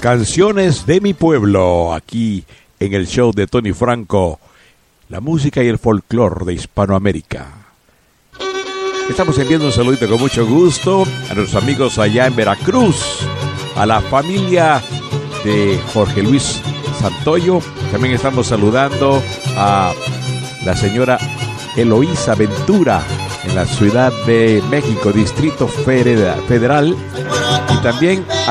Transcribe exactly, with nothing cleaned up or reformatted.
Canciones de mi pueblo, aquí en el show de Tony Franco, la música y el folclore de Hispanoamérica. Estamos enviando un saludito con mucho gusto a nuestros amigos allá en Veracruz, a la familia de Jorge Luis Santoyo. También estamos saludando a la señora Eloísa Ventura en la Ciudad de México, Distrito Federal, y también